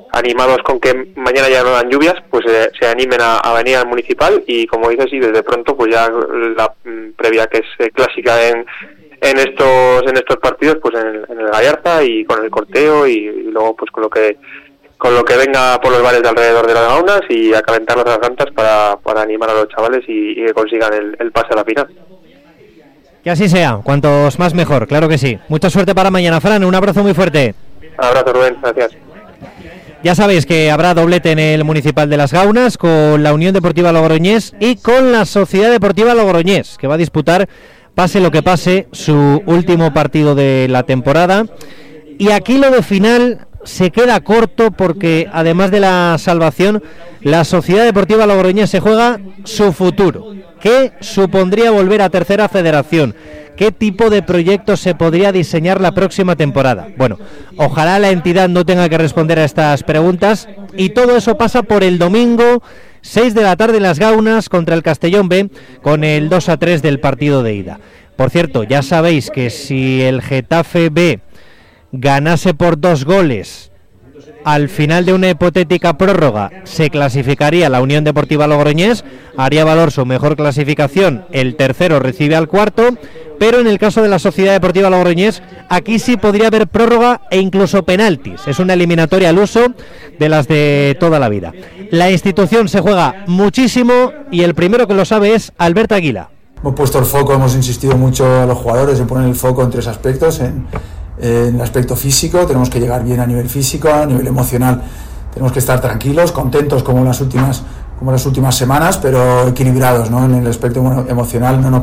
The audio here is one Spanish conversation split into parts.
animados con que mañana ya no dan lluvias, pues se animen a venir al municipal y, como dices, y desde pronto pues ya la previa que es clásica en estos partidos, pues en el Gallarta, y con el corteo y luego pues con lo que venga por los bares de alrededor de las Gaunas, y a calentar las gargantas para animar a los chavales y que consigan el pase a la final. Que así sea, cuantos más mejor, claro que sí. Mucha suerte para mañana, Fran, un abrazo muy fuerte. Abrazo, Rubén, gracias. Ya sabéis que habrá doblete en el Municipal de Las Gaunas con la Unión Deportiva Logroñés y con la Sociedad Deportiva Logroñés, que va a disputar, pase lo que pase, su último partido de la temporada. Y aquí lo de final se queda corto porque, además de la salvación, la Sociedad Deportiva Logroñés se juega su futuro. ¿Qué supondría volver a Tercera Federación? ¿Qué tipo de proyectos se podría diseñar la próxima temporada? Bueno, ojalá la entidad no tenga que responder a estas preguntas, y todo eso pasa por el domingo, 6 de la tarde en Las Gaunas, contra el Castellón B, con el 2-3 del partido de ida. Por cierto, ya sabéis que si el Getafe B ganase por 2 goles al final de una hipotética prórroga, se clasificaría la Unión Deportiva Logroñés, haría valor su mejor clasificación, el tercero recibe al cuarto, pero en el caso de la Sociedad Deportiva Logroñés, aquí sí podría haber prórroga e incluso penaltis. Es una eliminatoria al uso de las de toda la vida. La institución se juega muchísimo y el primero que lo sabe es Albert Aguila. Hemos puesto el foco, hemos insistido mucho a los jugadores en poner el foco en 3 aspectos. En el aspecto físico, tenemos que llegar bien a nivel físico, a nivel emocional tenemos que estar tranquilos, contentos como las últimas semanas, pero equilibrados, ¿no? En el aspecto emocional no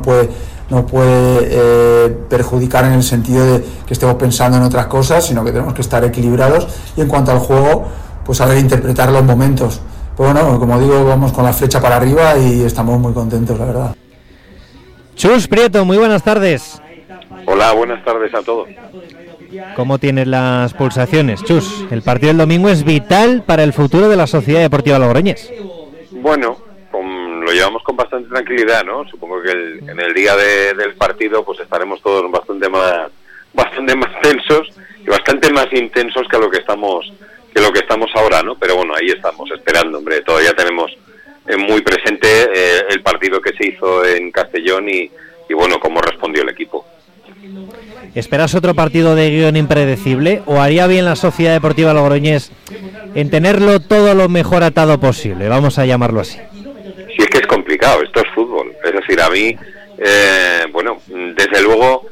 puede perjudicar en el sentido de que estemos pensando en otras cosas, sino que tenemos que estar equilibrados. Y en cuanto al juego, pues saber interpretar los momentos. Pero bueno, como digo, vamos con la flecha para arriba y estamos muy contentos, la verdad. Chus Prieto, muy buenas tardes. Hola, buenas tardes a todos. ¿Cómo tienes las pulsaciones, Chus? El partido del domingo es vital para el futuro de la Sociedad Deportiva Logroñés. Bueno, lo llevamos con bastante tranquilidad, ¿no? Supongo que en el día del partido pues estaremos todos bastante más tensos y bastante más intensos que lo que estamos ahora, ¿no? Pero bueno, ahí estamos esperando, hombre. Todavía tenemos muy presente el partido que se hizo en Castellón y bueno, cómo respondió el equipo. ¿Esperas otro partido de guión impredecible o haría bien la Sociedad Deportiva Logroñés en tenerlo todo lo mejor atado posible? Vamos a llamarlo así. Sí, es que es complicado, esto es fútbol. Es decir, a mí, bueno, desde luego,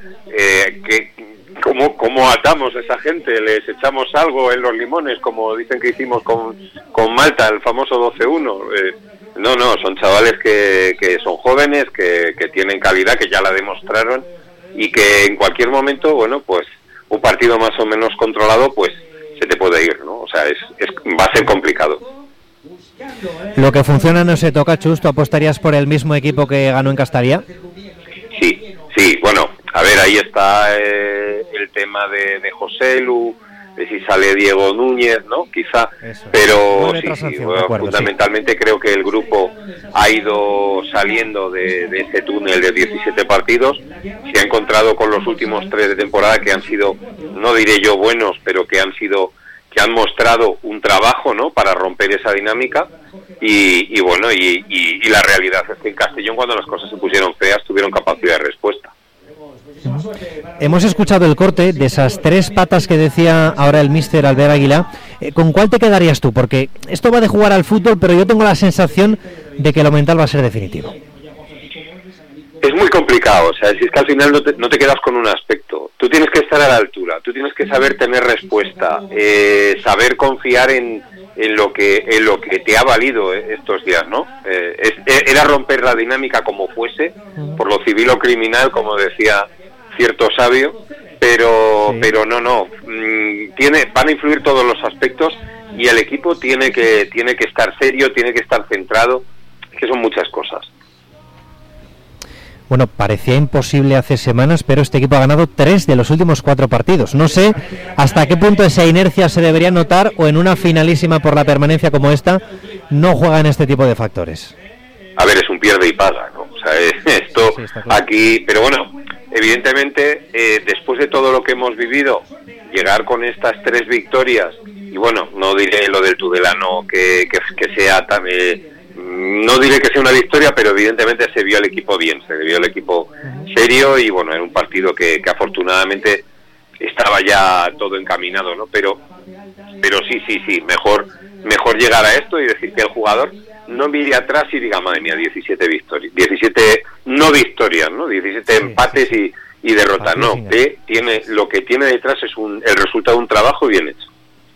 ¿cómo atamos a esa gente? ¿Les echamos algo en los limones, como dicen que hicimos con Malta, el famoso 12-1? No, son chavales que son jóvenes, que tienen calidad, que ya la demostraron, y que en cualquier momento, bueno, pues un partido más o menos controlado, pues se te puede ir, ¿no? O sea, va a ser complicado. Lo que funciona no se toca, Chus. ¿Tú apostarías por el mismo equipo que ganó en Castalia? Sí, bueno, a ver, ahí está el tema de José Lu, de si sale Diego Núñez, ¿no? Quizá, eso. Pero sí, fundamentalmente creo que el grupo ha ido saliendo de ese túnel de 17 partidos, se ha encontrado con los últimos 3 de temporada que han sido, no diré yo buenos, pero que han mostrado un trabajo, ¿no? Para romper esa dinámica y bueno, y la realidad es que en Castellón, cuando las cosas se pusieron feas, tuvieron capacidad de respuesta. Hemos escuchado el corte de esas 3 patas que decía ahora el míster Albert Aguila. ¿Con cuál te quedarías tú? Porque esto va de jugar al fútbol, pero yo tengo la sensación de que lo mental va a ser definitivo. Es muy complicado, o sea, si es que al final no te quedas con un aspecto. Tú tienes que estar a la altura, tú tienes que saber tener respuesta, saber confiar en lo que te ha valido estos días, ¿no? Era romper la dinámica como fuese, por lo civil o criminal, como decía cierto sabio, pero no, van a influir todos los aspectos y el equipo tiene que estar serio, tiene que estar centrado, que son muchas cosas. Bueno, parecía imposible hace semanas, pero este equipo ha ganado 3 de los últimos 4 partidos. No sé hasta qué punto esa inercia se debería notar, o en una finalísima por la permanencia como esta no juegan este tipo de factores. A ver, es un pierde y paga, ¿no? O sea, esto sí, claro. Aquí, pero bueno, evidentemente, después de todo lo que hemos vivido, llegar con estas 3 victorias bueno, no diré lo del Tudelano que sea tan... no diré que sea una victoria, pero evidentemente se vio el equipo bien, se vio el equipo serio y bueno, era un partido que afortunadamente estaba ya todo encaminado, ¿no? Pero sí, mejor llegar a esto y decir que el jugador no mire atrás y diga, madre mía, 17 victorias, 17 no victorias, ¿no? 17 empates y derrotas, no, lo que tiene detrás es el resultado de un trabajo bien hecho.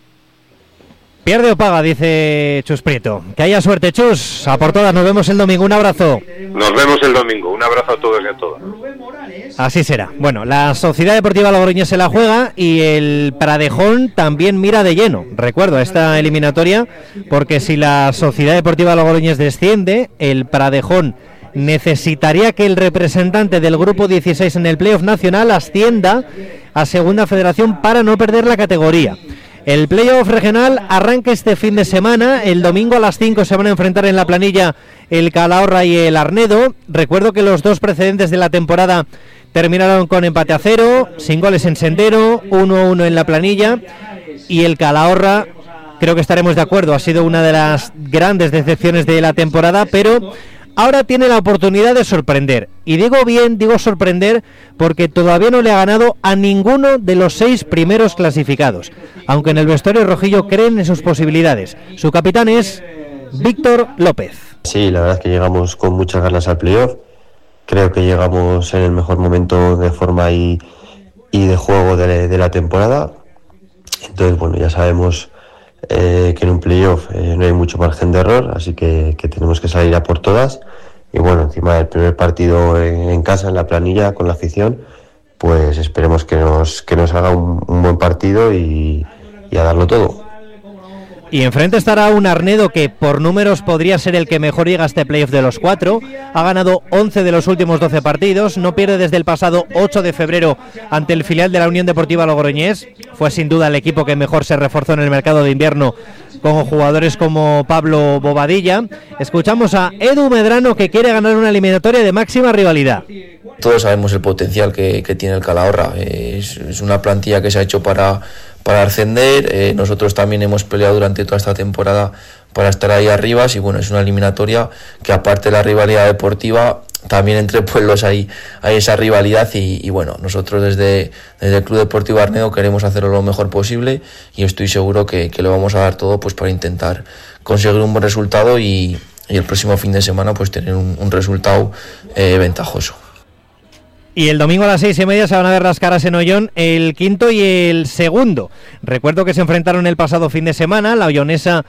Pierde o paga, dice Chus Prieto. Que haya suerte, Chus. A por todas, nos vemos el domingo. Un abrazo. Nos vemos el domingo. Un abrazo a todos y a todas. Así será. Bueno, la Sociedad Deportiva Logroñés se la juega y el Pradejón también mira de lleno. Recuerdo esta eliminatoria, porque si la Sociedad Deportiva Logroñés desciende, el Pradejón necesitaría que el representante del grupo 16 en el playoff nacional ascienda a Segunda Federación para no perder la categoría. El playoff regional arranca este fin de semana. El domingo a las 5 se van a enfrentar en la planilla el Calahorra y el Arnedo. Recuerdo que los dos precedentes de la temporada terminaron con empate a 0, sin goles en Sendero, 1-1 en la planilla. Y el Calahorra, creo que estaremos de acuerdo, ha sido una de las grandes decepciones de la temporada, pero ahora tiene la oportunidad de sorprender. Y digo sorprender porque todavía no le ha ganado a ninguno de los 6 primeros clasificados, aunque en el vestuario rojillo creen en sus posibilidades. Su capitán es Víctor López. Sí, la verdad es que llegamos con muchas ganas al playoff. Creo que llegamos en el mejor momento de forma y de juego de la temporada. Entonces, bueno, ya sabemos que en un playoff no hay mucho margen de error, así que tenemos que salir a por todas. Y bueno, encima del primer partido en casa, en la planilla, con la afición, pues esperemos que nos haga un buen partido y a darlo todo. Y enfrente estará un Arnedo que por números podría ser el que mejor llega a este playoff de los 4. Ha ganado 11 de los últimos 12 partidos. No pierde desde el pasado 8 de febrero ante el filial de la Unión Deportiva Logroñés. Fue sin duda el equipo que mejor se reforzó en el mercado de invierno con jugadores como Pablo Bobadilla. Escuchamos a Edu Medrano, que quiere ganar una eliminatoria de máxima rivalidad. Todos sabemos el potencial que tiene el Calahorra. Es una plantilla que se ha hecho para ascender. Nosotros también hemos peleado durante toda esta temporada para estar ahí arriba. Y bueno, es una eliminatoria que, aparte de la rivalidad deportiva, también entre pueblos hay esa rivalidad y bueno, nosotros desde el Club Deportivo Arnedo queremos hacerlo lo mejor posible y estoy seguro que lo vamos a dar todo pues para intentar conseguir un buen resultado y el próximo fin de semana pues tener un resultado ventajoso. Y el domingo a las 6:30 se van a ver las caras en Ollón, el quinto y el segundo. Recuerdo que se enfrentaron el pasado fin de semana. La ollonesa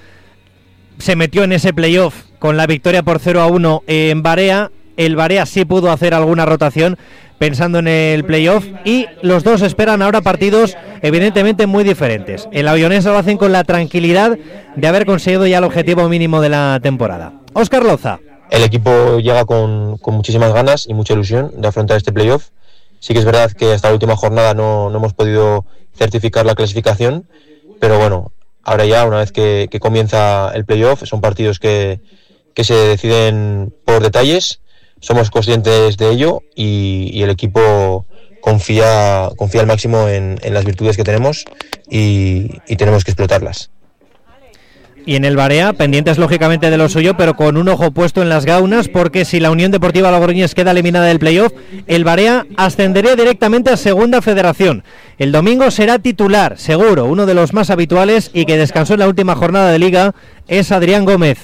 se metió en ese playoff con la victoria por 0-1 en Barea. El Barea sí pudo hacer alguna rotación pensando en el playoff y los dos esperan ahora partidos evidentemente muy diferentes. En la ollonesa lo hacen con la tranquilidad de haber conseguido ya el objetivo mínimo de la temporada. Óscar Loza. El equipo llega con muchísimas ganas y mucha ilusión de afrontar este playoff. Sí que es verdad que hasta la última jornada no hemos podido certificar la clasificación, pero bueno, ahora ya, una vez que comienza el playoff, son partidos que se deciden por detalles. Somos conscientes de ello y el equipo confía al máximo en las virtudes que tenemos y tenemos que explotarlas. Y en el Barea, pendientes lógicamente de lo suyo, pero con un ojo puesto en las gaunas, porque si la Unión Deportiva Logroñés queda eliminada del playoff, el Barea ascendería directamente a Segunda Federación. El domingo será titular, seguro, uno de los más habituales y que descansó en la última jornada de Liga, es Adrián Gómez.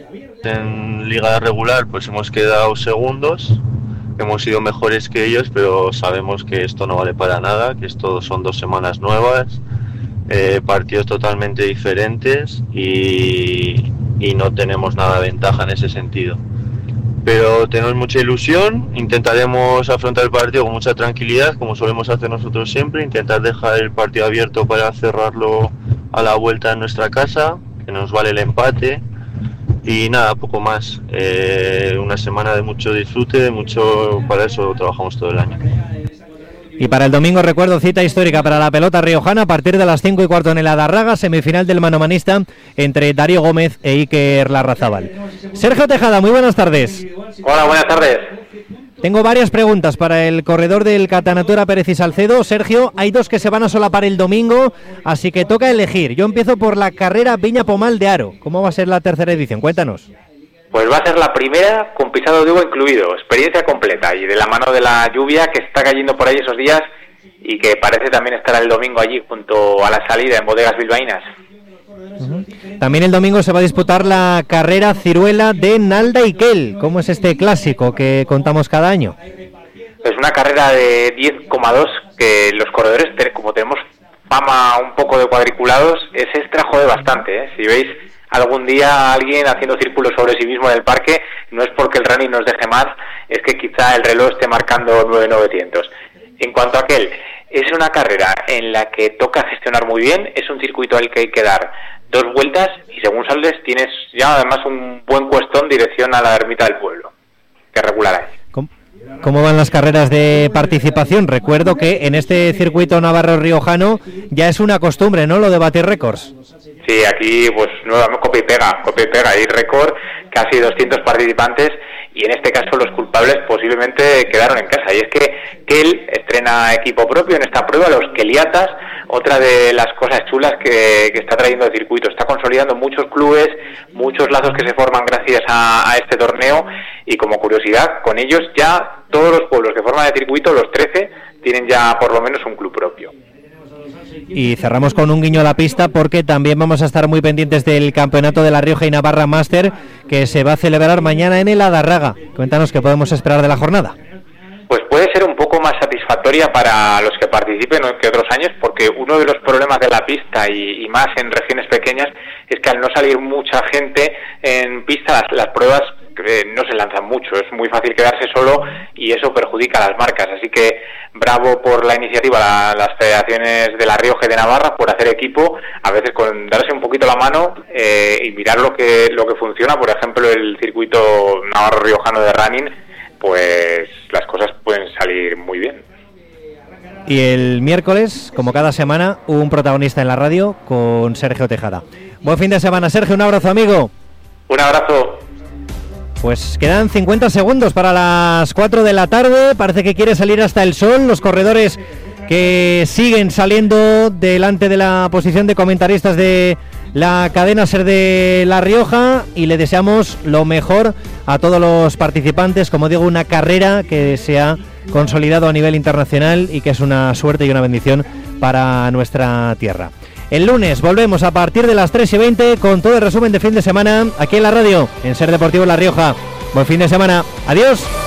En Liga regular pues hemos quedado segundos, hemos sido mejores que ellos, pero sabemos que esto no vale para nada, que esto son 2 semanas nuevas. Partidos totalmente diferentes y no tenemos nada de ventaja en ese sentido, pero tenemos mucha ilusión. Intentaremos afrontar el partido con mucha tranquilidad, como solemos hacer nosotros siempre, intentar dejar el partido abierto para cerrarlo a la vuelta en nuestra casa, que nos vale el empate y nada, poco más. Una semana de mucho disfrute, para eso trabajamos todo el año. Y para el domingo, recuerdo, cita histórica para la pelota riojana a partir de las 5:15 en el Adarraga, semifinal del manomanista entre Darío Gómez e Iker Larrazábal. Sergio Tejada, muy buenas tardes. Hola, buenas tardes. Tengo varias preguntas para el corredor del Catanatura Pérez y Salcedo. Sergio, hay 2 que se van a solapar el domingo, así que toca elegir. Yo empiezo por la carrera Viña Pomal de Aro. ¿Cómo va a ser la tercera edición? Cuéntanos. Pues va a ser la primera con pisado de uva incluido, experiencia completa y de la mano de la lluvia que está cayendo por ahí esos días y que parece también estará el domingo allí junto a la salida en Bodegas Bilbaínas. También el domingo se va a disputar la carrera Ciruela de Nalda y Kel. ¿Cómo es este clásico que contamos cada año? Es una carrera de 10,2 que los corredores, como tenemos fama un poco de cuadriculados, ese extra jode bastante, ¿eh? Si veis algún día a alguien haciendo círculos sobre sí mismo en el parque, no es porque el running nos deje más, es que quizá el reloj esté marcando 9,900. En cuanto a aquel, es una carrera en la que toca gestionar muy bien, es un circuito al que hay que dar 2 vueltas y según sales tienes ya además un buen cuestón dirección a la ermita del pueblo, que regulará. ¿Cómo van las carreras de participación? Recuerdo que en este circuito navarro-riojano ya es una costumbre, ¿no?, lo de batir récords. Sí, aquí pues nuevamente copia y pega, hay récord, casi 200 participantes y en este caso los culpables posiblemente quedaron en casa. Y es que Kel estrena equipo propio en esta prueba, los Keliatas, otra de las cosas chulas que está trayendo el circuito. Está consolidando muchos clubes, muchos lazos que se forman gracias a este torneo y como curiosidad, con ellos ya todos los pueblos que forman el circuito, los 13, tienen ya por lo menos un club propio. Y cerramos con un guiño a la pista porque también vamos a estar muy pendientes del Campeonato de La Rioja y Navarra Máster que se va a celebrar mañana en el Adarraga. Cuéntanos qué podemos esperar de la jornada. Pues puede ser un poco más satisfactoria para los que participen que otros años, porque uno de los problemas de la pista y más en regiones pequeñas es que al no salir mucha gente en pista las pruebas no se lanzan mucho, es muy fácil quedarse solo y eso perjudica a las marcas, así que bravo por la iniciativa las federaciones de La Rioja y de Navarra por hacer equipo, a veces con darse un poquito la mano y mirar lo que funciona, por ejemplo el circuito navarro-riojano de running, pues las cosas pueden salir muy bien. Y el miércoles, como cada semana, un protagonista en la radio con Sergio Tejada. Buen fin de semana, Sergio, un abrazo, amigo. Un abrazo. Pues quedan 50 segundos para las 4 de la tarde, parece que quiere salir hasta el sol, los corredores que siguen saliendo delante de la posición de comentaristas de la cadena SER de La Rioja y le deseamos lo mejor a todos los participantes, como digo, una carrera que se ha consolidado a nivel internacional y que es una suerte y una bendición para nuestra tierra. El lunes volvemos a partir de las 3:20 con todo el resumen de fin de semana aquí en la radio, en SER Deportivo La Rioja. Buen fin de semana. Adiós.